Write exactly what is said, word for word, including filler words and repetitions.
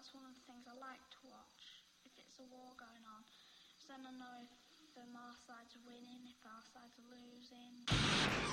that's one of the things I like to watch, if it's a war going on. So then I know if the our side's winning, if our side's losing.